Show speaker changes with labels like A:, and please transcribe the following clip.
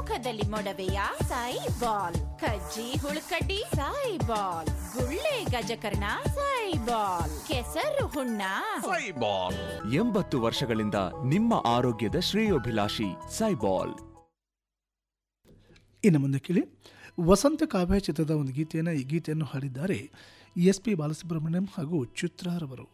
A: ಮುಖದಲ್ಲಿ ಮೊಡವೆಯ ಸೈಬಾಲ್, ಕಜ್ಜಿ ಹುಳುಕಡ್ಡಿ ಸೈಬಾಲ್, ಗುಳ್ಳೆ ಗಜಕರ್ಣ ಸೈಬಾಲ್, ಕೆಸರು ಹುಣ್ಣ
B: ಸೈಬಾಲ್. 80 ವರ್ಷಗಳಿಂದ ನಿಮ್ಮ ಆರೋಗ್ಯದ ಶ್ರೇಯೋಭಿಲಾಷಿ ಸೈಬಾಲ್.
C: ಇನ್ನು ಮುಂದೆ ಕೇಳಿ ವಸಂತ ಕಾವ್ಯ ಚಿತ್ರದ ಒಂದು ಗೀತೆಯನ್ನು. ಈ ಗೀತೆಯನ್ನು ಹಾಡಿದ್ದಾರೆ SP ಬಾಲಸುಬ್ರಹ್ಮಣ್ಯಂ ಹಾಗೂ ಚಿತ್ರಾರವರು.